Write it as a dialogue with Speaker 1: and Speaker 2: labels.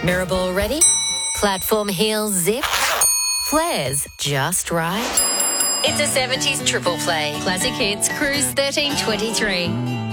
Speaker 1: Mirror ready? Platform heels zip? Flares just right? It's a 70s triple play. Classic hits, Cruise 1323.